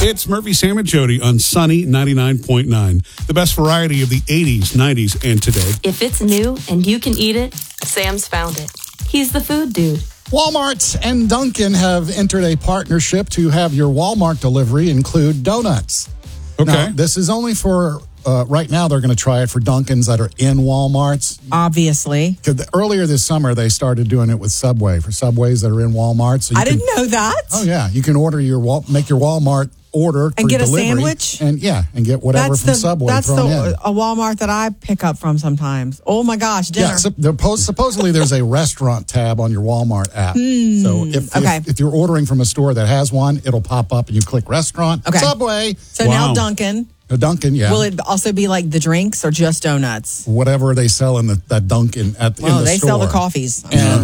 It's Murphy, Sam, and Jody on Sunny 99.9. The best variety of the 80s, 90s, and today. If it's new and you can eat it, Sam's found it. He's the food dude. Walmart and Dunkin' have entered a partnership to have your Walmart delivery include donuts. Okay. Now, this is only for, right now they're going to try it for Dunkins that are in Walmarts. Obviously. Earlier this summer, they started doing it with Subway, for Subways that are in Walmart. So I didn't know that. Oh, yeah. You can order make your Walmart order and get delivery, a sandwich and get whatever from Subway thrown in. That's a Walmart that I pick up from sometimes. Oh my gosh, dinner. Yeah, supposedly there's a restaurant tab on your Walmart app. So if you're ordering from a store that has one, it'll pop up and you click restaurant. Okay. Subway. So now Dunkin'. Dunkin', yeah. Will it also be like the drinks or just donuts? Whatever they sell in that Dunkin' in the store. They sell the coffees. And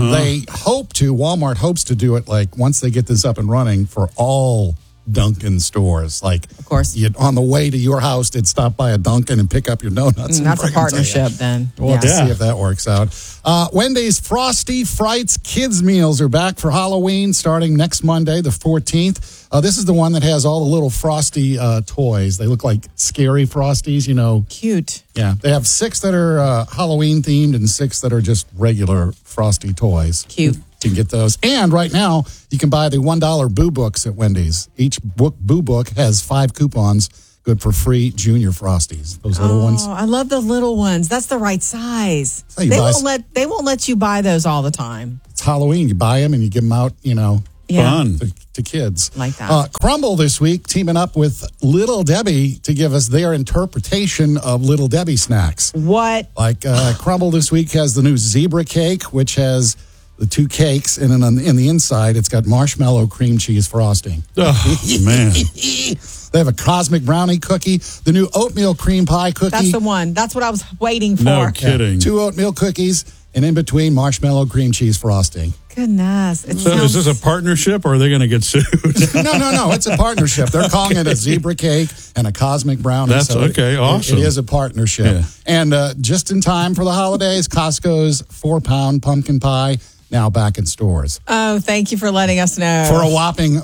Walmart hopes to do it like once they get this up and running for all Dunkin' stores. Like, of course, on the way to your house, they'd stop by a Dunkin' and pick up your donuts. That's a partnership then. We'll have to see if that works out. Wendy's Frosty Frights Kids Meals are back for Halloween starting next Monday, the 14th. This is the one that has all the little Frosty toys. They look like scary Frosties, Cute. Yeah. They have 6 that are Halloween themed and 6 that are just regular Frosty toys. Cute. You can get those. And right now, you can buy the $1 Boo Books at Wendy's. Each Boo Book has 5 coupons, good for free Junior Frosties. Those little ones. Oh, I love the little ones. That's the right size. So They won't let you buy those all the time. It's Halloween. You buy them and you give them out, fun to kids. Like that. Crumble this week teaming up with Little Debbie to give us their interpretation of Little Debbie snacks. What? Like Crumble this week has the new zebra cake, which has the 2 cakes, and then in the inside, it's got marshmallow cream cheese frosting. Oh, man. They have a cosmic brownie cookie, the new oatmeal cream pie cookie. That's the one. That's what I was waiting for. No kidding. 2 oatmeal cookies, and in between, marshmallow cream cheese frosting. Goodness. Is this a partnership, or are they going to get sued? No. It's a partnership. They're calling it a zebra cake and a cosmic brownie. That's okay. Awesome. It is a partnership. Yeah. And just in time for the holidays, Costco's 4-pound pumpkin pie now back in stores. Oh, thank you for letting us know. For a whopping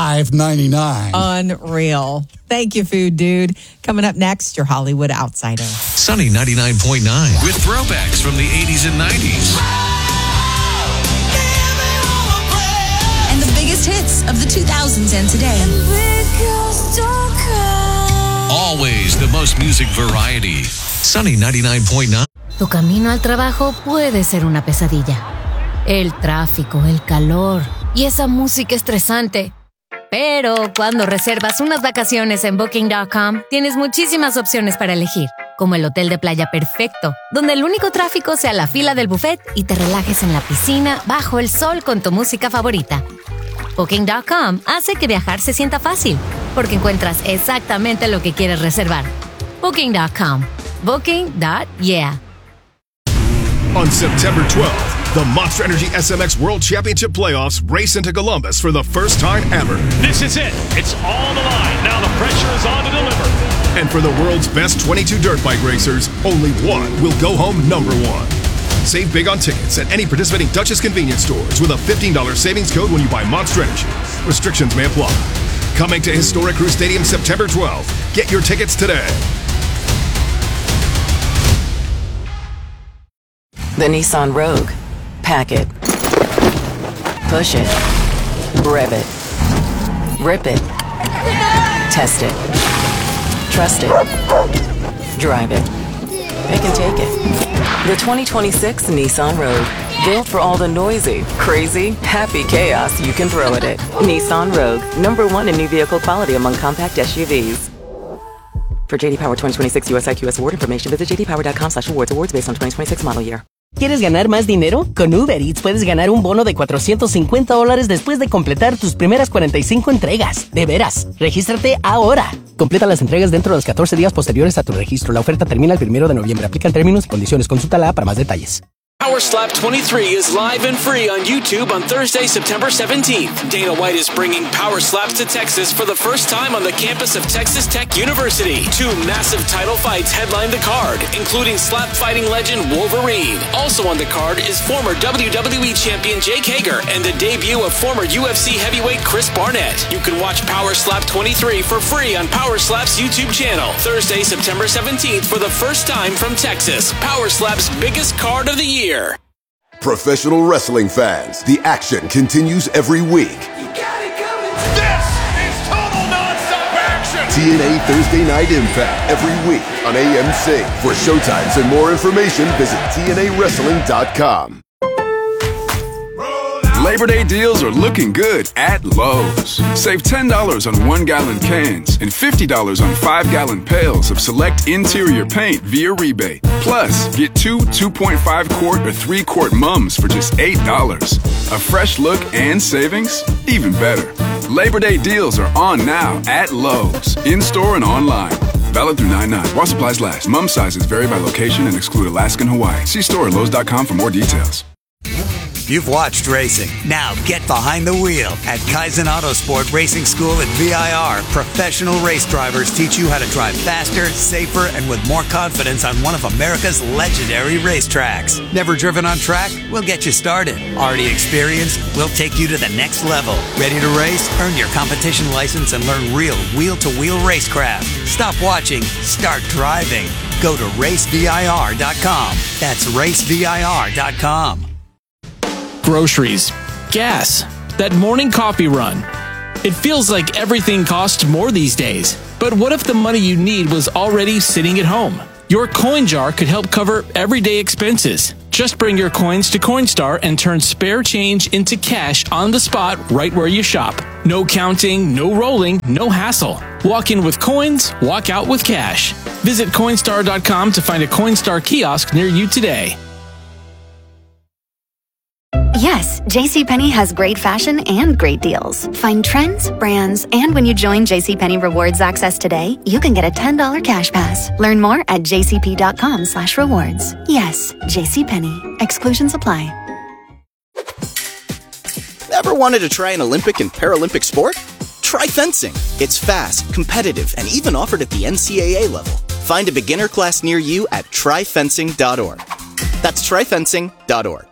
$5.99. Unreal. Thank you, food dude. Coming up next, your Hollywood Outsider. Sunny 99.9 with throwbacks from the 80s and 90s. And the biggest hits of the 2000s and today. Always the most music variety. Sunny 99.9. Tu camino al trabajo puede ser una pesadilla. El tráfico, el calor y esa música estresante. Pero cuando reservas unas vacaciones en Booking.com, tienes muchísimas opciones para elegir, como el hotel de playa perfecto, donde el único tráfico sea la fila del buffet y te relajes en la piscina bajo el sol con tu música favorita. Booking.com hace que viajar se sienta fácil, porque encuentras exactamente lo que quieres reservar. Booking.com. Booking.yeah. On September 12th, the Monster Energy SMX World Championship Playoffs race into Columbus for the first time ever. This is it. It's all the line. Now the pressure is on to deliver. And for the world's best 22 dirt bike racers, only one will go home number 1. Save big on tickets at any participating Duchess convenience stores with a $15 savings code when you buy Monster Energy. Restrictions may apply. Coming to Historic Crew Stadium September 12th. Get your tickets today. The Nissan Rogue. Pack it. Push it. Rev it. Rip it. Test it. Trust it. Drive it. Pick and take it. The 2026 Nissan Rogue. Built for all the noisy, crazy, happy chaos you can throw at it. Nissan Rogue. #1 in new vehicle quality among compact SUVs. For JD Power 2026 US IQS award information, visit jdpower.com/awards. Awards based on 2026 model year. ¿Quieres ganar más dinero? Con Uber Eats puedes ganar un bono de $450 después de completar tus primeras 45 entregas. De veras, regístrate ahora. Completa las entregas dentro de los 14 días posteriores a tu registro. La oferta termina el 1 de noviembre. Aplican términos y condiciones. Consulta la app para más detalles. Power Slap 23 is live and free on YouTube on Thursday, September 17th. Dana White is bringing Power Slaps to Texas for the first time on the campus of Texas Tech University. 2 massive title fights headline the card, including slap fighting legend Wolverine. Also on the card is former WWE champion Jake Hager and the debut of former UFC heavyweight Chris Barnett. You can watch Power Slap 23 for free on Power Slap's YouTube channel. Thursday, September 17th for the first time from Texas. Power Slap's biggest card of the year. Professional wrestling fans, the action continues every week. This is total non-stop action. TNA Thursday Night Impact every week on AMC. For showtimes and more information, visit TNAWrestling.com. Labor Day deals are looking good at Lowe's. Save $10 on 1-gallon cans and $50 on 5-gallon pails of select interior paint via rebate. Plus, get 2 2.5-quart or 3-quart mums for just $8. A fresh look and savings? Even better. Labor Day deals are on now at Lowe's, in-store and online. Valid through 9/9. While supplies last. Mum sizes vary by location and exclude Alaska and Hawaii. See store at Lowe's.com for more details. You've watched racing. Now get behind the wheel at Kaizen Autosport Racing School at VIR. Professional race drivers teach you how to drive faster, safer, and with more confidence on one of America's legendary racetracks. Never driven on track? We'll get you started. Already experienced? We'll take you to the next level. Ready to race? Earn your competition license and learn real wheel-to-wheel racecraft. Stop watching. Start driving. Go to racevir.com. That's racevir.com. Groceries, gas, that morning coffee run. It feels like everything costs more these days. But what if the money you need was already sitting at home? Your coin jar could help cover everyday expenses. Just bring your coins to Coinstar and turn spare change into cash on the spot right where you shop. No counting, no rolling, no hassle. Walk in with coins, walk out with cash. Visit Coinstar.com to find a Coinstar kiosk near you today. Yes, JCPenney has great fashion and great deals. Find trends, brands, and when you join JCPenney Rewards Access today, you can get a $10 cash pass. Learn more at jcp.com/rewards. Yes, JCPenney. Exclusions apply. Ever wanted to try an Olympic and Paralympic sport? Try fencing. It's fast, competitive, and even offered at the NCAA level. Find a beginner class near you at tryfencing.org. That's tryfencing.org.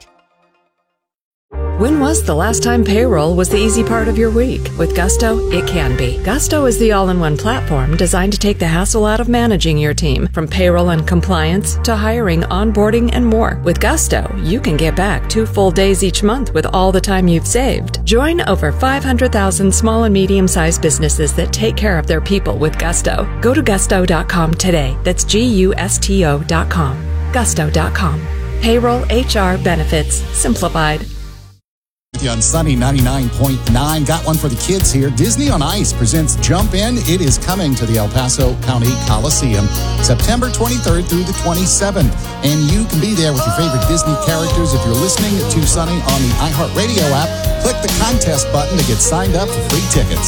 When was the last time payroll was the easy part of your week? With Gusto, it can be. Gusto is the all-in-one platform designed to take the hassle out of managing your team, from payroll and compliance to hiring, onboarding, and more. With Gusto, you can get back 2 full days each month with all the time you've saved. Join over 500,000 small and medium-sized businesses that take care of their people with Gusto. Go to gusto.com today. That's GUSTO.com. Gusto.com. Payroll, HR, benefits, simplified. On Sunny 99.9. Got one for the kids here. Disney on Ice presents Jump In. It is coming to the El Paso County Coliseum September 23rd through the 27th. And you can be there with your favorite Disney characters. If you're listening to Sunny on the iHeartRadio app, click the contest button to get signed up for free tickets.